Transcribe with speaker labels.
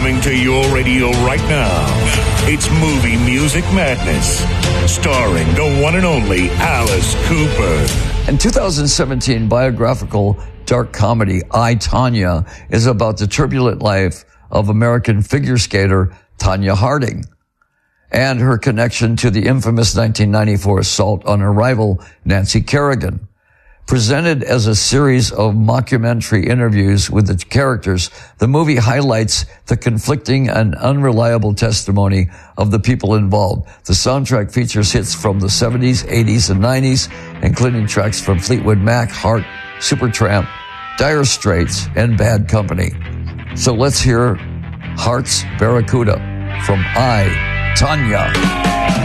Speaker 1: Coming to your radio right now, it's Movie Music Madness, starring the one and only Alice Cooper.
Speaker 2: In 2017 biographical dark comedy, I, Tonya, is about the turbulent life of American figure skater Tonya Harding and her connection to the infamous 1994 assault on her rival, Nancy Kerrigan. Presented as a series of mockumentary interviews with the characters, the movie highlights the conflicting and unreliable testimony of the people involved. The soundtrack features hits from the 70s, 80s, and 90s, including tracks from Fleetwood Mac, Heart, Supertramp, Dire Straits, and Bad Company. So let's hear Heart's Barracuda from I, Tonya.